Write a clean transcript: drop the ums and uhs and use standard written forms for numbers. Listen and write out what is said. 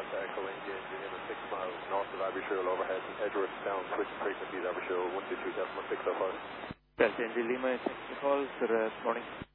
Echo India, Indian 6 miles north of Abershule overhead, Edgeworth down, switching frequencies Abershule 12271605. Delta India Lima, thanks for the call. Good morning.